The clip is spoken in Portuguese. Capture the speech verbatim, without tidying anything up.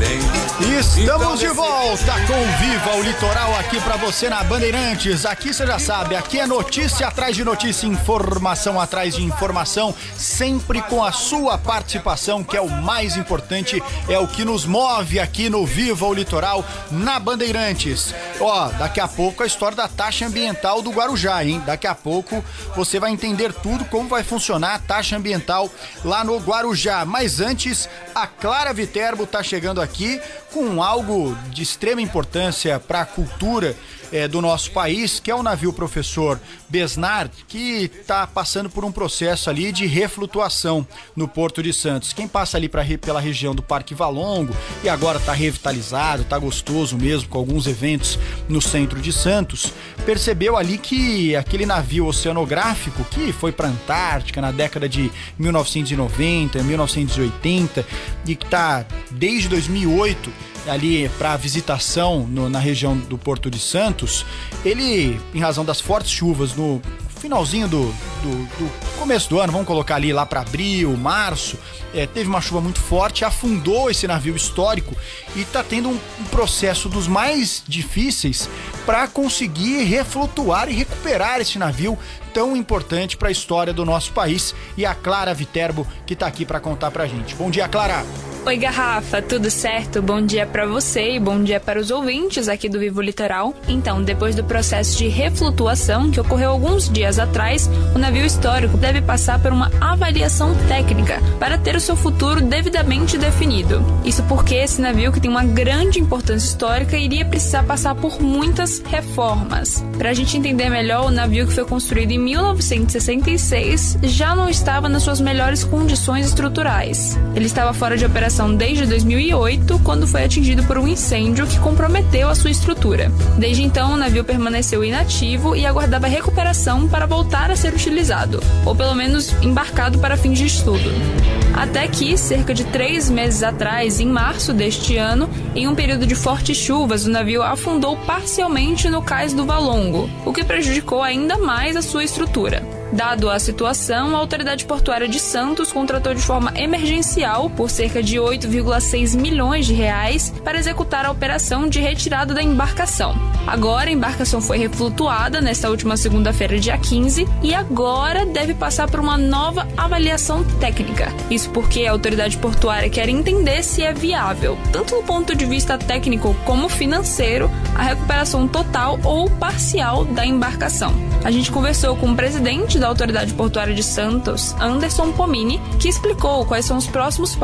Estamos de volta com Viva o Litoral aqui pra você na Bandeirantes. Aqui você já sabe, aqui é notícia atrás de notícia, informação atrás de informação, sempre com a sua participação, que é o mais importante, é o que nos move aqui no Viva o Litoral na Bandeirantes. Ó, daqui a pouco a história da taxa ambiental do Guarujá, hein? Daqui a pouco você vai entender tudo, como vai funcionar a taxa ambiental lá no Guarujá. Mas antes, a Clara Viterbo tá chegando aqui com algo de extrema importância para a cultura é, do nosso país, que é o navio Professor Besnard, que está passando por um processo ali de reflutuação no Porto de Santos. Quem passa ali pra, pela região do Parque Valongo e agora está revitalizado, está gostoso mesmo, com alguns eventos no centro de Santos, percebeu ali que aquele navio oceanográfico que foi para a Antártica na década de mil novecentos e noventa, mil novecentos e oitenta e que está desde dois mil e oito ali para visitação no, na região do Porto de Santos, ele, em razão das fortes chuvas no finalzinho do, do, do começo do ano, vamos colocar ali lá para abril, março, é, teve uma chuva muito forte, afundou esse navio histórico e está tendo um, um processo dos mais difíceis para conseguir reflutuar e recuperar esse navio tão importante para a história do nosso país. E a Clara Viterbo que está aqui para contar pra gente. Bom dia, Clara. Oi, Garrafa, tudo certo? Bom dia para você e bom dia para os ouvintes aqui do Vivo Litoral. Então, depois do processo de reflutuação que ocorreu alguns dias atrás, o navio histórico deve passar por uma avaliação técnica para ter o seu futuro devidamente definido. Isso porque esse navio, que tem uma grande importância histórica, iria precisar passar por muitas reformas. Para a gente entender melhor, o navio que foi construído em mil novecentos e sessenta e seis já não estava nas suas melhores condições estruturais. Ele estava fora de operação desde dois mil e oito, quando foi atingido por um incêndio que comprometeu a sua estrutura. Desde então, o navio permaneceu inativo e aguardava recuperação para voltar a ser utilizado, ou pelo menos embarcado para fins de estudo. Até que, cerca de três meses atrás, em março deste ano, em um período de fortes chuvas, o navio afundou parcialmente no cais do Valongo, o que prejudicou ainda mais a sua estrutura. Dado a situação, a Autoridade Portuária de Santos contratou de forma emergencial, por cerca de oito vírgula seis milhões de reais, para executar a operação de retirada da embarcação. Agora, a embarcação foi reflutuada nesta última segunda-feira, dia quinze, e agora deve passar por uma nova avaliação técnica. Isso porque a Autoridade Portuária quer entender se é viável, tanto do ponto de vista técnico como financeiro, a recuperação total ou parcial da embarcação. A gente conversou com o presidente da Autoridade Portuária de Santos, Anderson Pomini, que explicou quais são os próximos